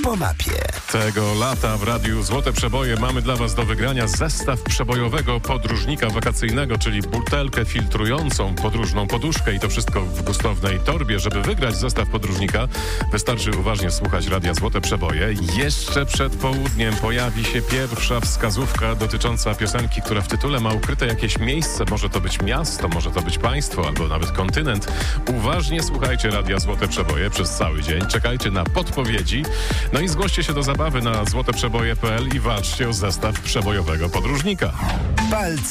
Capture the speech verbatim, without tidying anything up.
po mapie. Tego lata w Radiu Złote Przeboje mamy dla Was do wygrania zestaw przebojowego podróżnika wakacyjnego, czyli butelkę filtrującą podróżną poduszkę i to wszystko w gustownej torbie. Żeby wygrać zestaw podróżnika, wystarczy uważnie słuchać Radia Złote Przeboje. Jeszcze przed południem pojawi się pierwsza wskazówka dotycząca piosenki, która w tytule ma ukryte jakieś miejsce. Może to być miasto, może to być państwo, albo nawet kontynent. Uważnie słuchajcie Radia Złote Przeboje przez cały dzień. Czekajcie na podpowiedzi. No i zgłoście się do zabawy na złoteprzeboje kropka p l i walczcie o zestaw przebojowego podróżnika. Palce